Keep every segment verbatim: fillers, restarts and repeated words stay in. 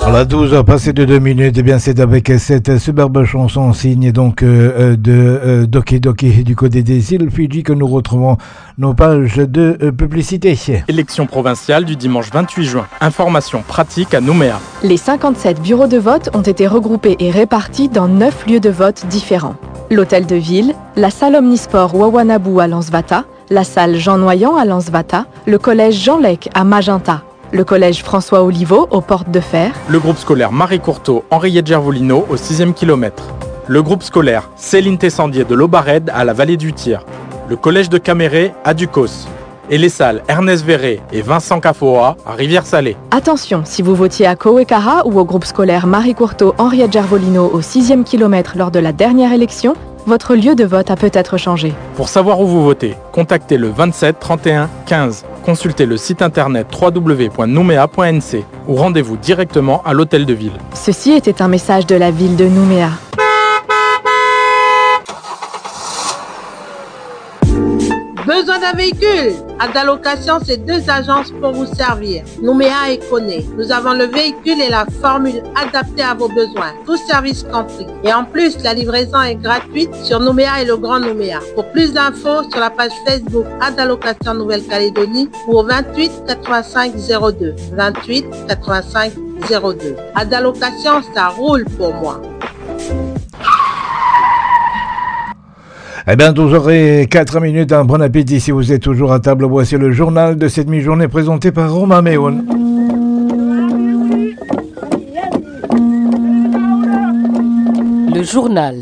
Voilà, douze heures passées de deux minutes, et bien c'est avec cette superbe chanson signe donc euh, de euh, Doki Doki du côté des îles Fidji que nous retrouvons nos pages de euh, publicité. Élection provinciale du dimanche vingt-huit juin. Information pratique à Nouméa. Les cinquante-sept bureaux de vote ont été regroupés et répartis dans neuf lieux de vote différents. L'hôtel de ville, la salle omnisport Wawanabu à Lansvata, la salle Jean Noyant à Lansvata, le collège Jean Lec à Magenta, le collège François Oliveau aux Portes de Fer, le groupe scolaire Marie Courteau Henriette Gervolino au sixième kilomètre, le groupe scolaire Céline Tessandier de l'Aubared à la vallée du Tir, le collège de Caméré à Ducos et les salles Ernest Verré et Vincent Cafoa à Rivière-Salée. Attention, si vous votiez à Kowekara ou au groupe scolaire Marie Courteau Henriette Gervolino au sixième kilomètre lors de la dernière élection, votre lieu de vote a peut-être changé. Pour savoir où vous votez, contactez le vingt-sept trente et un quinze. Consultez le site internet w w w point nouméa point n c ou rendez-vous directement à l'hôtel de ville. Ceci était un message de la ville de Nouméa. Besoin d'un véhicule? Adalocation, c'est deux agences pour vous servir. Nouméa et Koné. Nous avons le véhicule et la formule adaptée à vos besoins. Tout service compris. Et en plus, la livraison est gratuite sur Nouméa et le Grand Nouméa. Pour plus d'infos, sur la page Facebook Adalocation Nouvelle-Calédonie ou au vingt-huit quatre-vingt-cinq zéro deux. vingt-huit quatre-vingt-cinq zéro deux. Adalocation, ça roule pour moi. Eh bien, douze heures quatre minutes, un bon appétit si vous êtes toujours à table. Voici le journal de cette mi-journée présenté par Romain Méon. Le journal.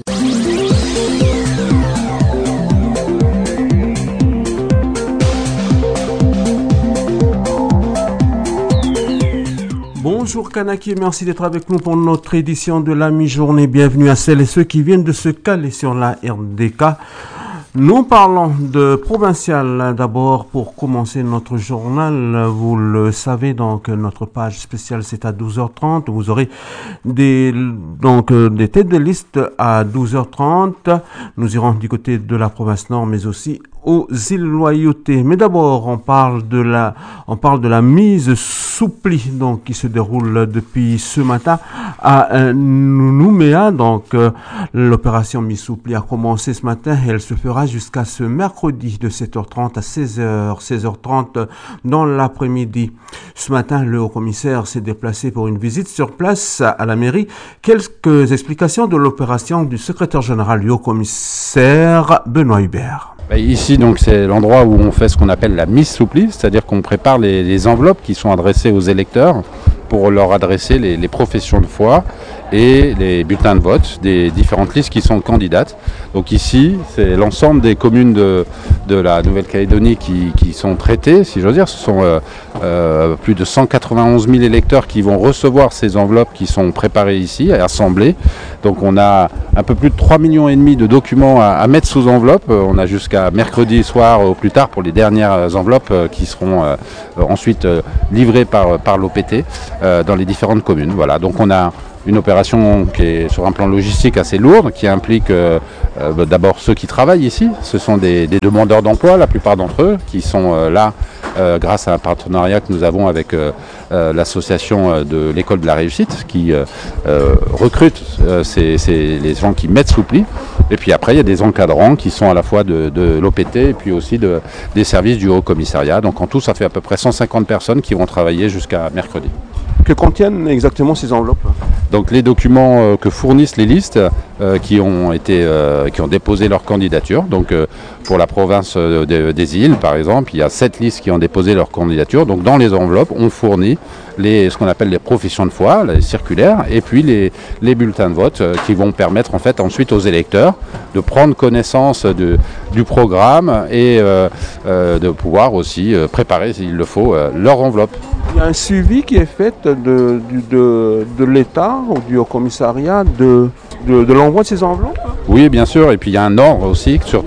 Bonjour Kanaki, merci d'être avec nous pour notre édition de la mi-journée. Bienvenue à celles et ceux qui viennent de se caler sur la R D K. Nous parlons de provincial d'abord pour commencer notre journal. Vous le savez, donc notre page spéciale c'est à douze heures trente. Vous aurez des, donc, des têtes de liste à douze heures trente. Nous irons du côté de la province nord mais aussi aux îles Loyauté. Mais d'abord, on parle de la, on parle de la mise sous pli, donc, qui se déroule depuis ce matin à euh, Nouméa. Donc, euh, l'opération mise sous pli a commencé ce matin et elle se fera jusqu'à ce mercredi de sept heures trente à seize heures, seize heures trente dans l'après-midi. Ce matin, le haut-commissaire s'est déplacé pour une visite sur place à la mairie. Quelques explications de l'opération du secrétaire général du haut-commissaire Benoît Hubert. Ici, donc, c'est l'endroit où on fait ce qu'on appelle la mise sous pli, c'est-à-dire qu'on prépare les, les enveloppes qui sont adressées aux électeurs pour leur adresser les, les professions de foi et les bulletins de vote des différentes listes qui sont candidates. Donc ici, c'est l'ensemble des communes de, de la Nouvelle-Calédonie qui, qui sont traitées, si j'ose dire. Ce sont euh, euh, plus de cent quatre-vingt-onze mille électeurs qui vont recevoir ces enveloppes qui sont préparées ici, assemblées. Donc on a un peu plus de trois virgule cinq millions de documents à, à mettre sous enveloppe. On a jusqu'à mercredi soir au plus tard pour les dernières enveloppes euh, qui seront euh, ensuite euh, livrées par, par l'O P T euh, dans les différentes communes. Voilà, donc on a une opération qui est sur un plan logistique assez lourde, qui implique euh, euh, d'abord ceux qui travaillent ici. Ce sont des, des demandeurs d'emploi, la plupart d'entre eux, qui sont euh, là euh, grâce à un partenariat que nous avons avec euh, euh, l'association de l'école de la réussite, qui euh, euh, recrute euh, ces, ces, les gens qui mettent sous pli. Et puis après, il y a des encadrants qui sont à la fois de, de l'O P T et puis aussi de, des services du Haut-Commissariat. Donc en tout, ça fait à peu près cent cinquante personnes qui vont travailler jusqu'à mercredi. Que contiennent exactement ces enveloppes? Donc les documents euh, que fournissent les listes euh, qui ont été euh, qui ont déposé leur candidature. Donc euh, pour la province euh, de, des îles par exemple, il y a sept listes qui ont déposé leur candidature. Donc dans les enveloppes, on fournit les ce qu'on appelle les professions de foi, les circulaires, et puis les, les bulletins de vote euh, qui vont permettre en fait ensuite aux électeurs de prendre connaissance de, du programme et euh, euh, de pouvoir aussi euh, préparer s'il le faut euh, leur enveloppe. Il y a un suivi qui est fait de, de, de, de l'État ou du Haut-Commissariat de, de, de l'envoi de ces enveloppes? Oui, bien sûr. Et puis il y a un ordre aussi, surtout,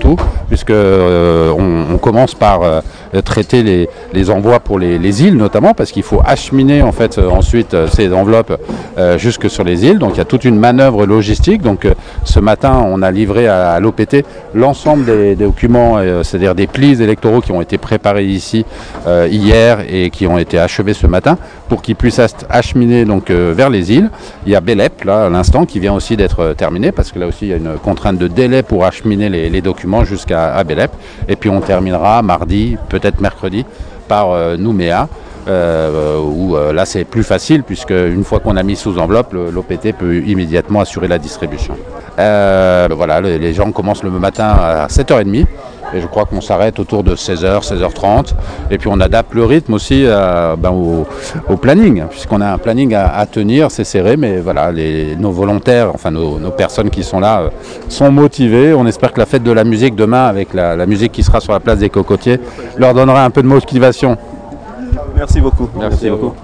puisque euh, on, on commence par euh, traiter les, les envois pour les, les îles notamment, parce qu'il faut acheminer en fait euh, ensuite euh, ces enveloppes euh, jusque sur les îles. Donc il y a toute une manœuvre logistique. Donc euh, ce matin, on a livré à, à l'O P T l'ensemble des, des documents, euh, c'est-à-dire des plis électoraux qui ont été préparés ici euh, hier et qui ont été achevés ce matin, pour qu'ils puissent acheminer donc euh, vers les îles. Il y a Belep là à l'instant qui vient aussi d'être euh, terminé, parce que là aussi il y a une contrainte de délai pour acheminer les, les documents jusqu'à à Belep. Et puis on terminera mardi, peut-être mercredi, par euh, Nouméa. Euh, où euh, là c'est plus facile, puisque une fois qu'on a mis sous enveloppe, l'O P T peut immédiatement assurer la distribution. Euh, voilà, les, les gens commencent le matin à sept heures trente et je crois qu'on s'arrête autour de seize heures, seize heures trente, et puis on adapte le rythme aussi euh, ben, au, au planning, puisqu'on a un planning à, à tenir, c'est serré, mais voilà, les, nos volontaires, enfin nos, nos personnes qui sont là euh, sont motivées. On espère que la fête de la musique demain, avec la, la musique qui sera sur la place des Cocotiers, leur donnera un peu de motivation. Merci beaucoup. Merci, Merci beaucoup.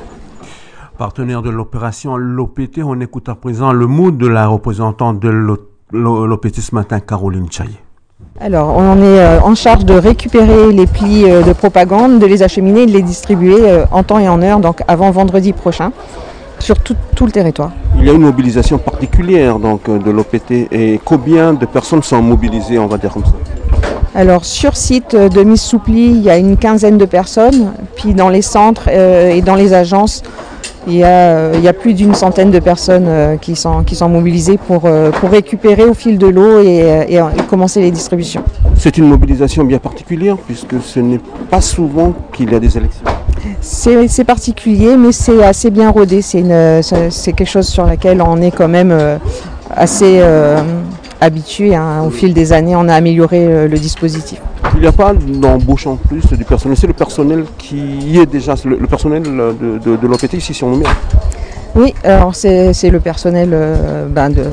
Partenaire de l'opération l'O P T, on écoute à présent le mot de la représentante de l'O P T ce matin, Caroline Chaillet. Alors, on est en charge de récupérer les plis de propagande, de les acheminer et de les distribuer en temps et en heure, donc avant vendredi prochain, sur tout, tout le territoire. Il y a une mobilisation particulière donc, de l'O P T, et combien de personnes sont mobilisées, on va dire comme ça? Alors sur site de Miss Soupli, il y a une quinzaine de personnes, puis dans les centres euh, et dans les agences, il y a, euh, il y a plus d'une centaine de personnes euh, qui, sont, qui sont mobilisées pour, euh, pour récupérer au fil de l'eau et, et, et commencer les distributions. C'est une mobilisation bien particulière, puisque ce n'est pas souvent qu'il y a des élections. C'est, c'est particulier, mais c'est assez bien rodé. C'est, une, c'est, c'est quelque chose sur laquelle on est quand même euh, assez... Euh, habitué, hein. Au fil des années, on a amélioré euh, le dispositif. Il n'y a pas d'embauche en plus du personnel, c'est le personnel qui y est déjà, le, le personnel de, de, de l'O P T ici sur Nouméa. Oui, alors c'est, c'est le personnel euh, ben de,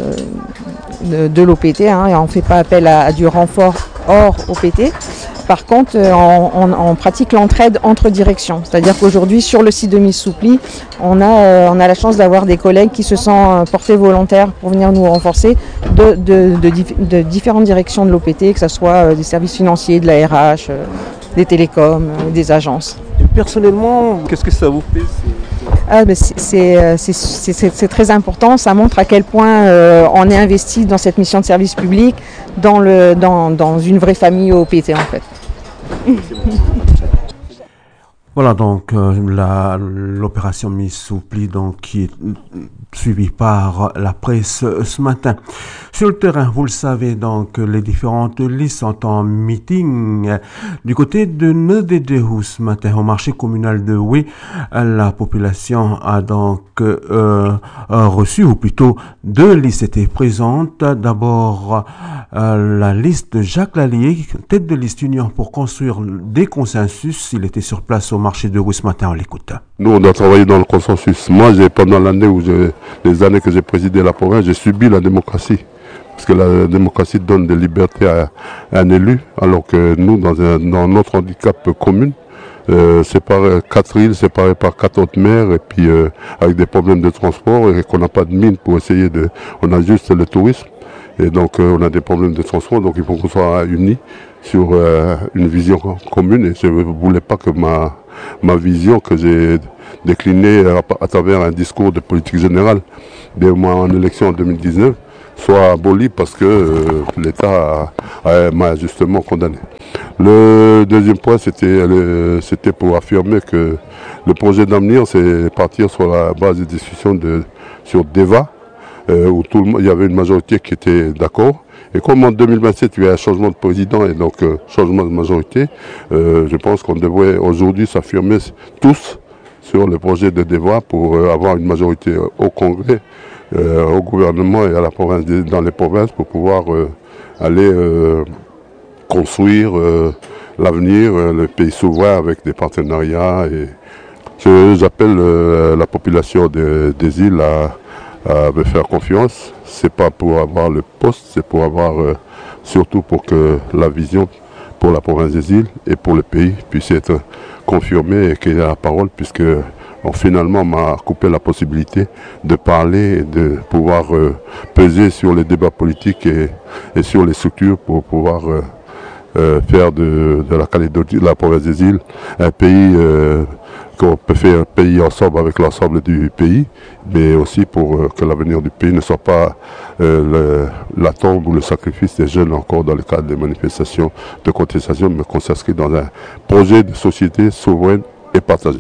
de, de l'O P T, hein, et on ne fait pas appel à, à du renfort hors O P T. Par contre, on, on, on pratique l'entraide entre directions. C'est-à-dire qu'aujourd'hui, sur le site de Miss Soupli, on a, euh, on a la chance d'avoir des collègues qui se sont portés volontaires pour venir nous renforcer de, de, de, de différentes directions de l'O P T, que ce soit des services financiers, de la R H, euh, des télécoms, euh, des agences. Et personnellement, qu'est-ce que ça vous fait? Ah, ben c'est, c'est, c'est, c'est, c'est très important, ça montre à quel point euh, on est investi dans cette mission de service public, dans, le, dans, dans une vraie famille O P T en fait. Voilà donc euh, la, l'opération Miss Soupli donc, qui est suivie par la presse euh, ce matin. Sur le terrain, vous le savez, donc les différentes listes sont en meeting. Du côté de Nededehou ce matin, au marché communal de Oué, la population a donc euh, reçu, ou plutôt deux listes étaient présentes. D'abord, euh, la liste de Jacques Lallier, tête de liste Union pour construire des consensus. Il était sur place au marché de Oué ce matin, on l'écoute. Nous, on a travaillé dans le consensus. Moi, j'ai, pendant l'année où j'ai, les années que j'ai présidé la province, j'ai subi la démocratie. Parce que la démocratie donne des libertés à, à un élu, alors que nous, dans, un, dans notre handicap commune, euh, séparé, quatre îles séparées par quatre autres maires, et puis euh, avec des problèmes de transport, et qu'on n'a pas de mine pour essayer de... On a juste le tourisme, et donc euh, on a des problèmes de transport, donc il faut qu'on soit unis sur euh, une vision commune, et je ne voulais pas que ma, ma vision, que j'ai déclinée à, à travers un discours de politique générale, dès moi en élection en deux mille dix-neuf, soit aboli parce que euh, l'État a, a, m'a justement condamné. Le deuxième point, c'était, le, c'était pour affirmer que le projet d'avenir, c'est partir sur la base des discussions de, sur DEVA, euh, où tout le monde, il y avait une majorité qui était d'accord. Et comme en deux mille vingt-sept, il y a un changement de président et donc euh, changement de majorité, euh, je pense qu'on devrait aujourd'hui s'affirmer tous sur le projet de DEVA pour euh, avoir une majorité au Congrès, Euh, au gouvernement et à la province, dans les provinces, pour pouvoir euh, aller euh, construire euh, l'avenir, euh, le pays souverain avec des partenariats. Et je, j'appelle euh, la population de, des îles à, à me faire confiance. C'est pas pour avoir le poste, c'est pour avoir euh, surtout pour que la vision pour la province des îles et pour le pays puisse être confirmée et qu'il y ait la parole, puisque on finalement m'a coupé la possibilité de parler et de pouvoir euh, peser sur les débats politiques et, et sur les structures pour pouvoir euh, euh, faire de, de la Calédonie, de la province des îles, un pays euh, qu'on peut faire un pays ensemble avec l'ensemble du pays, mais aussi pour euh, que l'avenir du pays ne soit pas euh, le, la tombe ou le sacrifice des jeunes encore dans le cadre des manifestations de contestation, mais qu'on s'inscrit dans un projet de société souveraine et partagée.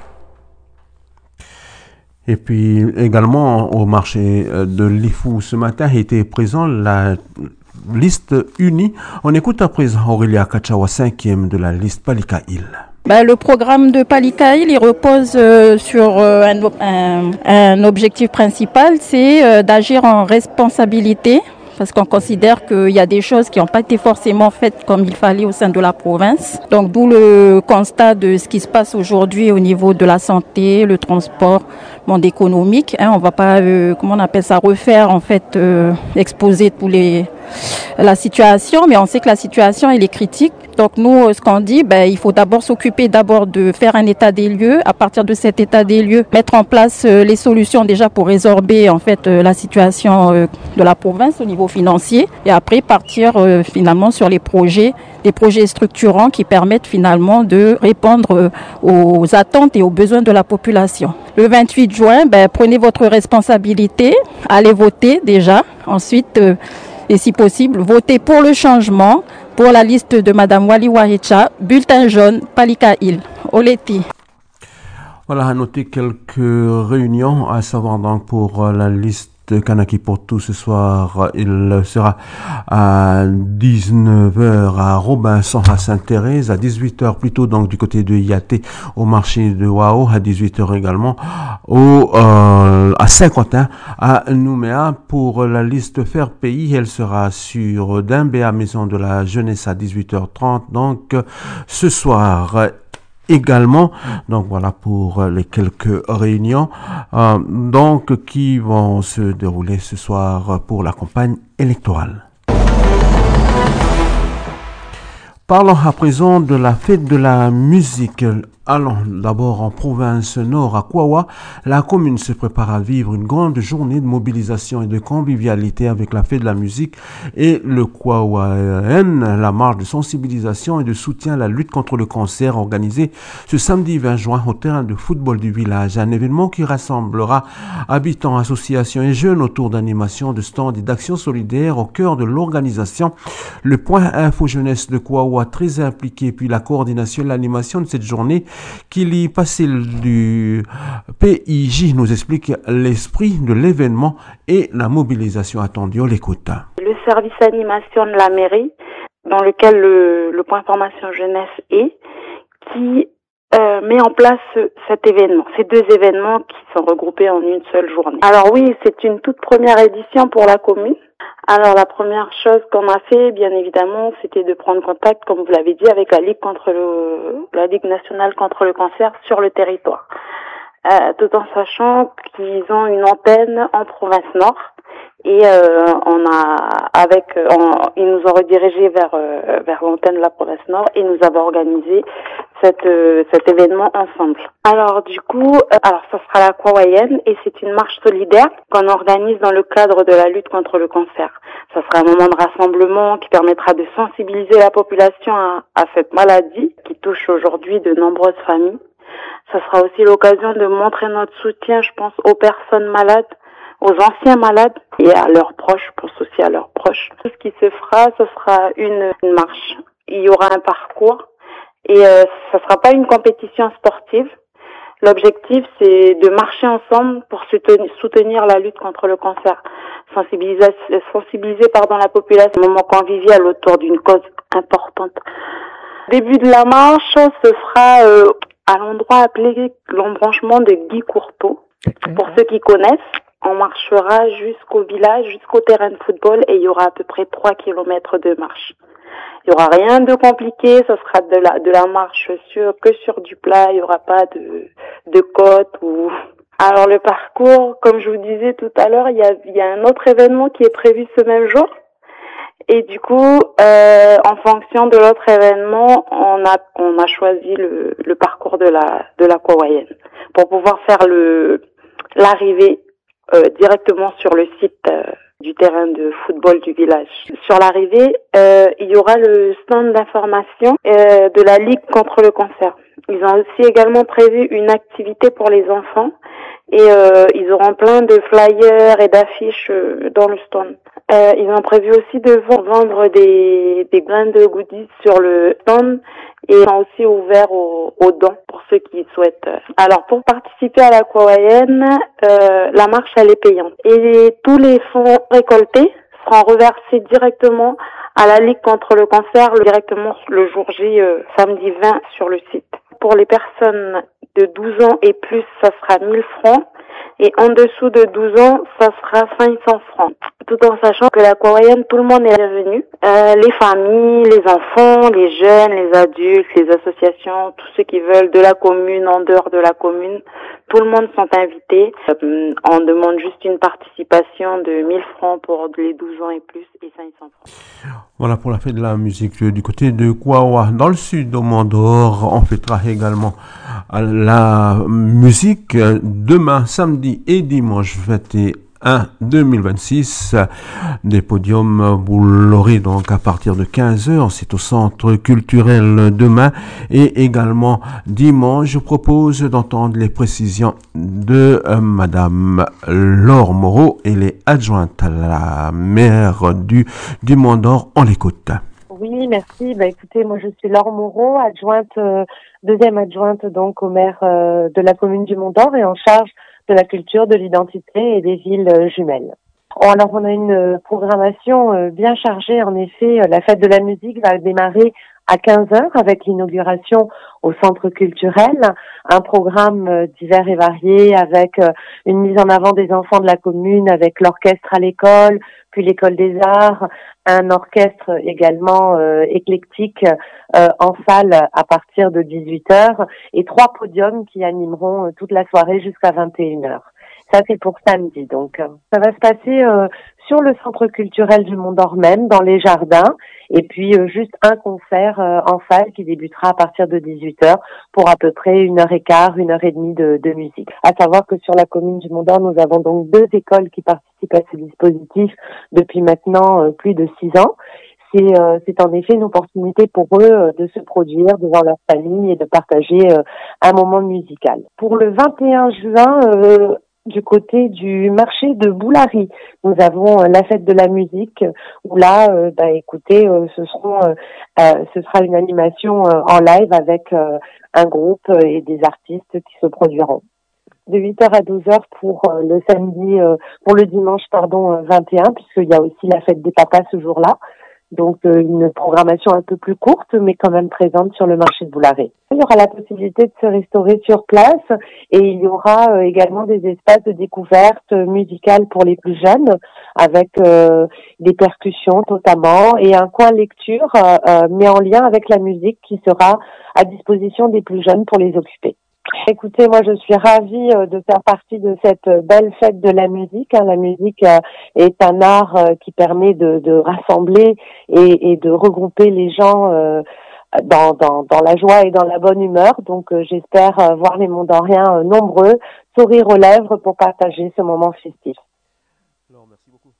Et puis également au marché de Lifou ce matin était présent la liste unie. On écoute à présent Aurélia Kachawa, cinquième de la liste Palika-Île. Ben, le programme de Palika-Île, il repose euh, sur euh, un, un, un objectif principal, c'est euh, d'agir en responsabilité, parce qu'on considère qu'il y a des choses qui n'ont pas été forcément faites comme il fallait au sein de la province. Donc d'où le constat de ce qui se passe aujourd'hui au niveau de la santé, le transport, le monde économique. Hein, on ne va pas, euh, comment on appelle ça, refaire en fait, euh, exposer tous les la situation, mais on sait que la situation elle est critique. Donc nous, ce qu'on dit, ben, il faut d'abord s'occuper d'abord de faire un état des lieux. À partir de cet état des lieux, mettre en place euh, les solutions déjà pour résorber en fait euh, la situation euh, de la province au niveau financier, et après partir euh, finalement sur les projets, des projets structurants qui permettent finalement de répondre euh, aux attentes et aux besoins de la population. Le vingt-huit juin, ben, prenez votre responsabilité, allez voter déjà. Ensuite, euh, et si possible, votez pour le changement, pour la liste de Madame Wali Wahicha, bulletin jaune, Palika-Île. Oleti. Voilà, à noter quelques réunions, à savoir donc pour la liste de Kanaki pour tout ce soir. Il sera à dix-neuf heures à Robinson à Sainte-Thérèse, à dix-huit heures plutôt donc du côté de Yaté au marché de Wao, à dix-huit heures également au, euh, à Saint-Quentin à Nouméa. Pour la liste Faire Pays, elle sera sur Dimbé à Maison de la Jeunesse à dix-huit heures trente donc ce soir également. Donc voilà pour les quelques réunions euh, donc qui vont se dérouler ce soir pour la campagne électorale. Parlons à présent de la fête de la musique. Allons d'abord en province nord à Kwawa. La commune se prépare à vivre une grande journée de mobilisation et de convivialité avec la fête de la musique et le Kwawaen, la marche de sensibilisation et de soutien à la lutte contre le cancer organisée ce samedi vingt juin au terrain de football du village. Un événement qui rassemblera habitants, associations et jeunes autour d'animations, de stands et d'actions solidaires au cœur de l'organisation. Le point Info Jeunesse de Kwawa très impliqué, puis la coordination de l'animation de cette journée Kili Passil du P I J nous explique l'esprit de l'événement et la mobilisation attendue. On l'écoute. Le service animation de la mairie, dans lequel le, le point formation jeunesse est, qui euh, met en place ce, cet événement, ces deux événements qui sont regroupés en une seule journée. Alors oui, c'est une toute première édition pour la commune. Alors la première chose qu'on a fait, bien évidemment, c'était de prendre contact, comme vous l'avez dit, avec la Ligue contre le, la Ligue nationale contre le cancer sur le territoire, euh, tout en sachant qu'ils ont une antenne en province nord. Et euh, on a, avec, on, ils nous ont redirigés vers euh, vers l'antenne de la province nord et nous avons organisé cette euh, cet événement ensemble. Alors du coup, euh, alors ça sera la Kwawayen et c'est une marche solidaire qu'on organise dans le cadre de la lutte contre le cancer. Ça sera un moment de rassemblement qui permettra de sensibiliser la population à, à cette maladie qui touche aujourd'hui de nombreuses familles. Ça sera aussi l'occasion de montrer notre soutien, je pense, aux personnes malades, aux anciens malades et à leurs proches, je pense aussi à leurs proches. Tout ce qui se fera, ce sera une, une marche. Il y aura un parcours et euh, ce ne sera pas une compétition sportive. L'objectif, c'est de marcher ensemble pour soutenir, soutenir la lutte contre le cancer. Sensibiliser, sensibiliser pardon, la population, un moment convivial autour d'une cause importante. Début de la marche, ce sera euh, à l'endroit appelé l'embranchement de Guy Courteau. Okay. Pour ceux qui connaissent, on marchera jusqu'au village, jusqu'au terrain de football et il y aura à peu près trois kilomètres de marche. Il y aura rien de compliqué, ce sera de la de la marche sur que sur du plat, il y aura pas de de côte ou. Alors le parcours, comme je vous disais tout à l'heure, il y a il y a un autre événement qui est prévu ce même jour. Et du coup, euh, en fonction de l'autre événement, on a on a choisi le le parcours de la de la Kwawayen pour pouvoir faire le l'arrivée Euh, directement sur le site euh, du terrain de football du village. Sur l'arrivée, euh, il y aura le stand d'information euh, de la Ligue contre le cancer. Ils ont aussi également prévu une activité pour les enfants et euh, ils auront plein de flyers et d'affiches euh, dans le stand. Euh, ils ont prévu aussi de vendre des, des grains de goodies sur le stand et ils sont aussi ouverts aux, aux dons pour ceux qui souhaitent. Alors pour participer à l'Aquawayenne, euh, la marche elle est payante et tous les fonds récoltés seront reversés directement à la Ligue contre le cancer directement le jour J, euh, samedi vingt sur le site. Pour les personnes de douze ans et plus, ça sera mille francs. Et en dessous de douze ans, ça sera cinq cents francs. Tout en sachant que l'Aquawayenne, tout le monde est bienvenu. Euh, les familles, les enfants, les jeunes, les adultes, les associations, tous ceux qui veulent de la commune, en dehors de la commune, tout le monde sont invités. Euh, on demande juste une participation de mille francs pour les douze ans et plus et cinq cents francs. Voilà pour la fête de la musique du côté de Kouawa. Dans le sud, au Mandor, on fêtera également la musique demain, samedi et dimanche vingt et un deux mille vingt-six. Des podiums boulorés donc à partir de quinze heures. C'est au centre culturel demain et également dimanche. Je propose d'entendre les précisions de euh, Madame Laure Moreau. Elle est adjointe à la maire du, du Mont-d'Or. On l'écoute. Oui, merci. Bah, écoutez, moi je suis Laure Moreau, adjointe, euh, deuxième adjointe donc au maire euh, de la commune du Mont-d'Or et en charge de la culture, de l'identité et des villes euh, jumelles. Oh, alors on a une euh, programmation euh, bien chargée. En effet, euh, la fête de la musique va démarrer à quinze heures avec l'inauguration au centre culturel, un programme euh, divers et varié avec euh, une mise en avant des enfants de la commune avec l'orchestre à l'école, puis l'école des arts, un orchestre également euh, éclectique euh, en salle à partir de dix-huit heures et trois podiums qui animeront euh, toute la soirée jusqu'à vingt et une heures. Ça, c'est pour samedi. Donc, euh, ça va se passer euh, sur le centre culturel du Mont-d'Or même, dans les jardins, et puis euh, juste un concert euh, en salle qui débutera à partir de dix-huit heures pour à peu près une heure et quart, une heure et demie de, de musique. À savoir que sur la commune du Mont-d'Or, nous avons donc deux écoles qui participent à ce dispositif depuis maintenant euh, plus de six ans. C'est, euh, c'est en effet une opportunité pour eux euh, de se produire devant leur famille et de partager euh, un moment musical. Pour le vingt et un juin, euh, du côté du marché de Boulari, nous avons euh, la fête de la musique où là, euh, bah, écoutez, euh, ce seront, euh, euh, ce sera une animation euh, en live avec euh, un groupe euh, et des artistes qui se produiront. De huit heures à douze heures pour euh, le samedi, euh, pour le dimanche, pardon, euh, vingt et un, puisqu'il y a aussi la fête des papas ce jour-là. Donc euh, une programmation un peu plus courte, mais quand même présente sur le marché de Boulari. Il y aura la possibilité de se restaurer sur place et il y aura euh, également des espaces de découverte musicale pour les plus jeunes, avec euh, des percussions notamment et un coin lecture, euh, euh, mais en lien avec la musique qui sera à disposition des plus jeunes pour les occuper. Écoutez, moi je suis ravie euh, de faire partie de cette euh, belle fête de la musique. Hein. La musique euh, est un art euh, qui permet de, de rassembler et, et de regrouper les gens euh, dans, dans, dans la joie et dans la bonne humeur. Donc euh, j'espère euh, voir les Mont-d'Oriens euh, nombreux, sourire aux lèvres pour partager ce moment festif. Alors, merci beaucoup.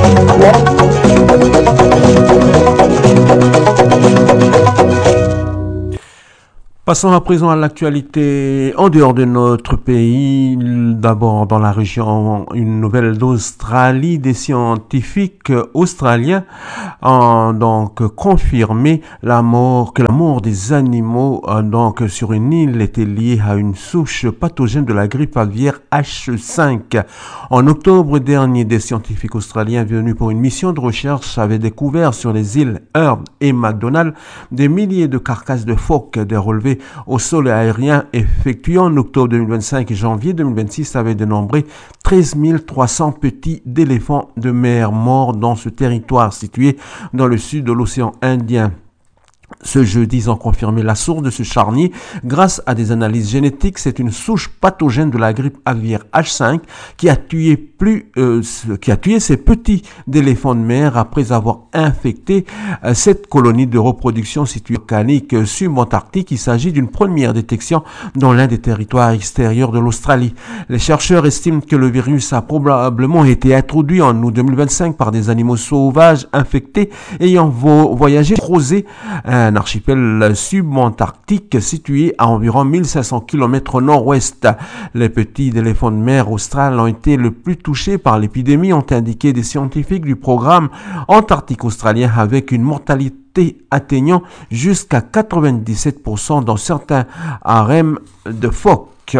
Passons à présent à l'actualité en dehors de notre pays. D'abord dans la région, une nouvelle d'Australie. Des scientifiques australiens ont donc confirmé la mort, que la mort des animaux donc sur une île était liée à une souche pathogène de la grippe aviaire H cinq. En octobre dernier, des scientifiques australiens venus pour une mission de recherche avaient découvert sur les îles Heard et McDonald des milliers de carcasses de phoques. Des relevés au sol aérien effectué en octobre deux mille vingt-cinq et janvier deux mille vingt-six avait dénombré treize mille trois cents petits d'éléphants de mer morts dans ce territoire situé dans le sud de l'océan Indien. Ce jeudi, ils ont confirmé la source de ce charnier grâce à des analyses génétiques. C'est une souche pathogène de la grippe aviaire H cinq qui a tué plus, euh, qui a tué ces petits éléphants de mer après avoir infecté euh, cette colonie de reproduction située volcanique euh, subantarctique. Il s'agit d'une première détection dans l'un des territoires extérieurs de l'Australie. Les chercheurs estiment que le virus a probablement été introduit en août deux mille vingt-cinq par des animaux sauvages infectés ayant vo- voyagé croisé un archipel subantarctique situé à environ mille cinq cents kilomètres au nord-ouest. Les petits éléphants de mer australiens ont été le plus touchés par l'épidémie, ont indiqué des scientifiques du programme antarctique australien, avec une mortalité atteignant jusqu'à quatre-vingt-dix-sept pour cent dans certains harems de phoques.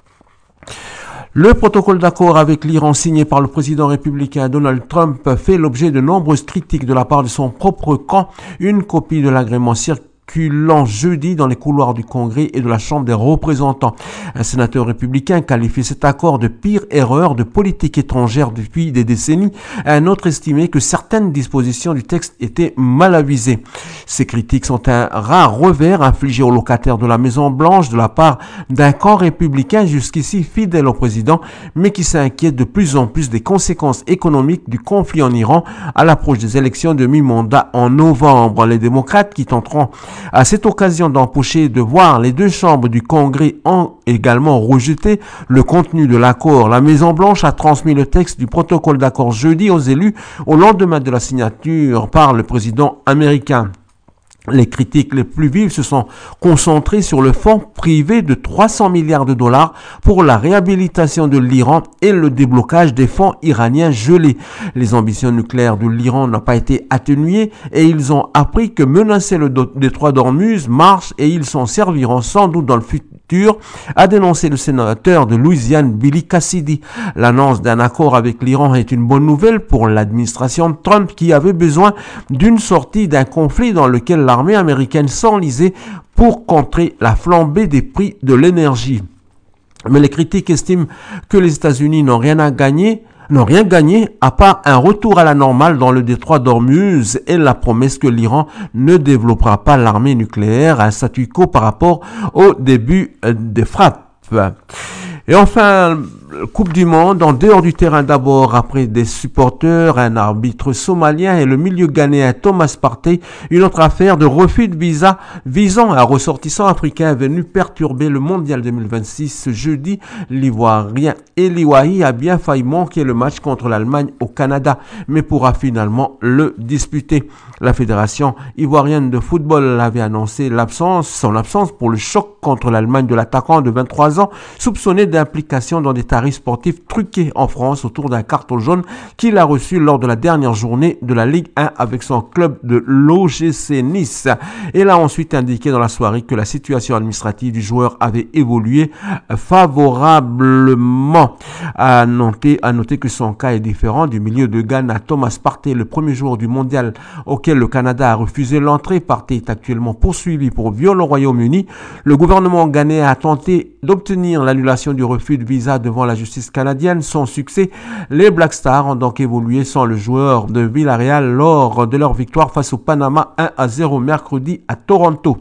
Le protocole d'accord avec l'Iran signé par le président républicain Donald Trump fait l'objet de nombreuses critiques de la part de son propre camp. Une copie de l'agrément circule jeudi dans les couloirs du Congrès et de la Chambre des représentants. Un sénateur républicain qualifie cet accord de pire erreur de politique étrangère depuis des décennies. Un autre estimait que certaines dispositions du texte étaient mal avisées. Ces critiques sont un rare revers infligé aux locataires de la Maison-Blanche de la part d'un camp républicain jusqu'ici fidèle au président, mais qui s'inquiète de plus en plus des conséquences économiques du conflit en Iran à l'approche des élections de mi-mandat en novembre. Les démocrates qui tenteront à cette occasion d'empêcher de voir les deux chambres du Congrès ont également rejeté le contenu de l'accord. La Maison-Blanche a transmis le texte du protocole d'accord jeudi aux élus au lendemain de la signature par le président américain. Les critiques les plus vives se sont concentrées sur le fonds privé de trois cents milliards de dollars pour la réhabilitation de l'Iran et le déblocage des fonds iraniens gelés. Les ambitions nucléaires de l'Iran n'ont pas été atténuées et ils ont appris que menacer le détroit d'Ormuz marche et ils s'en serviront sans doute dans le futur, a dénoncé le sénateur de Louisiane Billy Cassidy. L'annonce d'un accord avec l'Iran est une bonne nouvelle pour l'administration Trump qui avait besoin d'une sortie d'un conflit dans lequel la l'armée américaine s'enlisait pour contrer la flambée des prix de l'énergie. Mais les critiques estiment que les États-Unis n'ont rien à gagner, n'ont rien gagné à part un retour à la normale dans le détroit d'Ormuz et la promesse que l'Iran ne développera pas l'armée nucléaire, un statu quo par rapport au début des frappes. Et enfin, Coupe du Monde, en dehors du terrain d'abord, après des supporters, un arbitre somalien et le milieu ghanéen Thomas Partey, une autre affaire de refus de visa visant un ressortissant africain venu perturber le mondial deux mille vingt-six. Ce jeudi, l'Ivoirien Eli Wahi a bien failli manquer le match contre l'Allemagne au Canada, mais pourra finalement le disputer. La fédération ivoirienne de football avait annoncé l'absence, son absence pour le choc contre l'Allemagne de l'attaquant de vingt-trois ans, soupçonné d'implication dans des tarifs sportifs truqués en France autour d'un carton jaune qu'il a reçu lors de la dernière journée de la Ligue un avec son club de l'O G C Nice. Il a ensuite indiqué dans la soirée que la situation administrative du joueur avait évolué favorablement. À noter, à noter que son cas est différent du milieu de Ghana. Thomas Partey, le premier joueur du mondial auquel le Canada a refusé l'entrée. Partey est actuellement poursuivi pour viol au Royaume-Uni. Le gouvernement ghanéen a tenté d'obtenir l'annulation du refus de visa devant la justice canadienne. Sans succès, les Black Stars ont donc évolué sans le joueur de Villarreal lors de leur victoire face au Panama un à zéro mercredi à Toronto.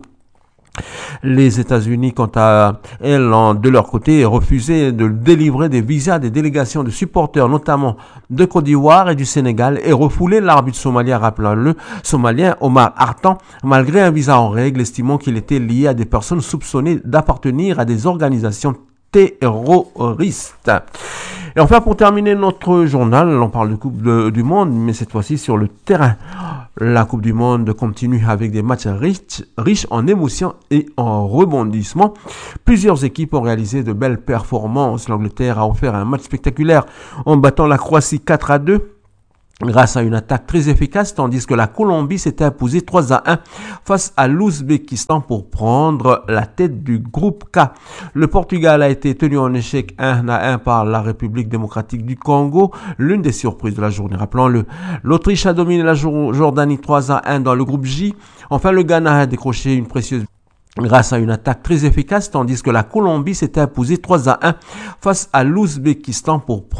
Les États-Unis, quant à elles, ont de leur côté refusé de délivrer des visas des délégations de supporters, notamment de Côte d'Ivoire et du Sénégal, et refoulé l'arbitre somalien, rappelons-le, somalien Omar Hartan, malgré un visa en règle, estimant qu'il était lié à des personnes soupçonnées d'appartenir à des organisations terroristes. Et enfin, pour terminer notre journal, on parle de Coupe de, du Monde, mais cette fois-ci sur le terrain. La Coupe du Monde continue avec des matchs riches, riches en émotions et en rebondissements. Plusieurs équipes ont réalisé de belles performances. L'Angleterre a offert un match spectaculaire en battant la Croatie quatre à deux. Grâce à une attaque très efficace, tandis que la Colombie s'est imposée trois à un face à l'Ouzbékistan pour prendre la tête du groupe K. Le Portugal a été tenu en échec un à un par la République démocratique du Congo, l'une des surprises de la journée, rappelons-le. L'Autriche a dominé la Jordanie trois à un dans le groupe J. Enfin, le Ghana a décroché une précieuse grâce à une attaque très efficace, tandis que la Colombie s'est imposée trois à un face à l'Ouzbékistan pour prendre